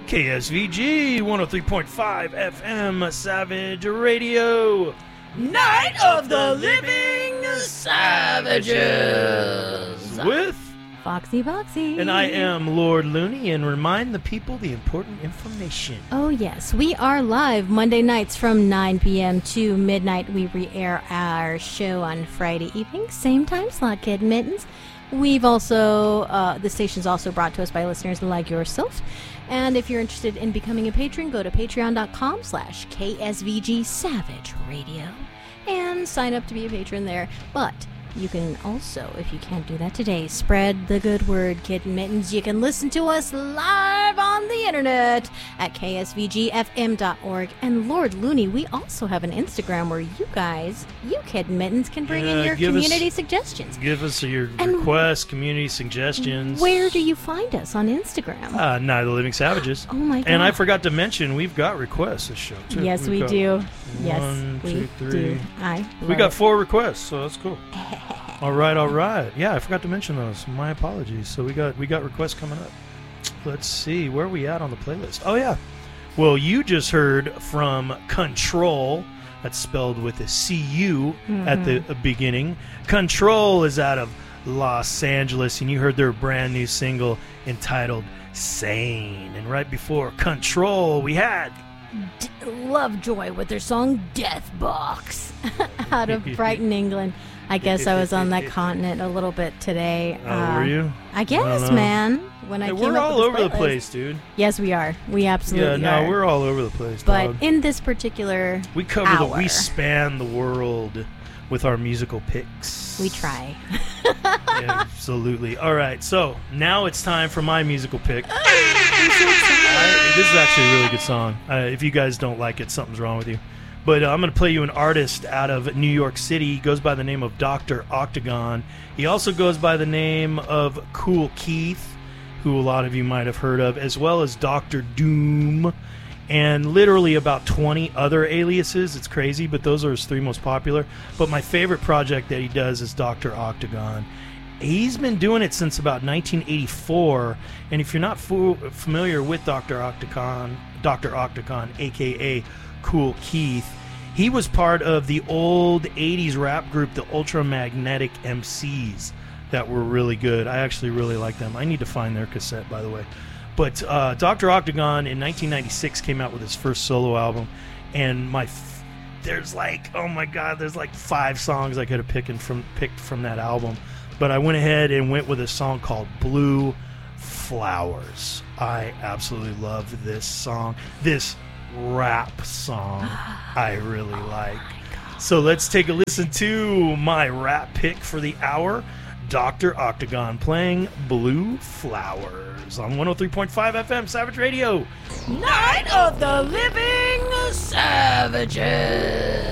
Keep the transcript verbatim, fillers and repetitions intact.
K S V G one oh three point five F M Savage Radio. Night of the Living Savages. With Foxy Foxy. And I am Lord Looney, and remind the people the important information. Oh, yes. We are live Monday nights from nine p.m. to midnight. We re-air our show on Friday evening, same time slot, Kid Mittens. We've also, uh, the station's also brought to us by listeners like yourself. And if you're interested in becoming a patron, go to patreon.com slash KSVG Savage Radio and sign up to be a patron there. But you can also, if you can't do that today, spread the good word, Kitten Mittens. You can listen to us live on the internet at K S V G F M dot org. And Lord Looney, we also have an Instagram where you guys, you Kitten Mittens, can bring Yeah, in your give community us- suggestions. Give us your And requests, community suggestions. Where do you find us on Instagram? Uh, Night of the Living Savages. Oh my god. And I forgot to mention, we've got requests this show, too. Yes, We've we got do. One, Yes, we two, three. do. I We love got it. four requests, so that's cool. all right, all right. Yeah, I forgot to mention those. My apologies. So we got we got requests coming up. Let's see, where are we at on the playlist? Oh yeah. Well, you just heard from Control. That's spelled with a C U at the uh, beginning. Control is out of Los Angeles, and you heard their brand new single entitled Sane. And right before Control, we had D- Lovejoy with their song Death Box out of Brighton, England. I guess I was on that continent a little bit today. Oh, were you? I I guess, don't know. man. When I Hey, came we're up all with over this the playlist. place, dude. Yes, we are. We Yeah, absolutely no, are. we're all over the place, but dog. in this particular We cover hour, the, we span the world with our musical picks. we try. Absolutely. All right, so now it's time for my musical pick. I, this is actually a really good song. Uh, if you guys don't like it, something's wrong with you. But uh, I'm going to play you an artist out of New York City. He goes by the name of Doctor Octagon. He also goes by the name of Kool Keith, who a lot of you might have heard of, as well as Doctor Doom, and literally about twenty other aliases. It's crazy, but those are his three most popular. But my favorite project that he does is Doctor Octagon. He's been doing it since about nineteen eighty-four, and if you're not fu- familiar with Doctor Octagon, Doctor Octagon, aka Kool Keith, he was part of the old eighties rap group, the Ultramagnetic M Cs, that were really good. I actually really like them. I need to find their cassette, by the way. But uh, Doctor Octagon in nineteen ninety-six came out with his first solo album, and my f- there's like, oh my god, there's like five songs I could have picked from picked from that album. But I went ahead and went with a song called Blue Flowers. I absolutely love this song. This rap song I really like. So let's take a listen to my rap pick for the hour. Doctor Octagon playing Blue Flowers on one oh three point five F M Savage Radio. Night of the Living Savages.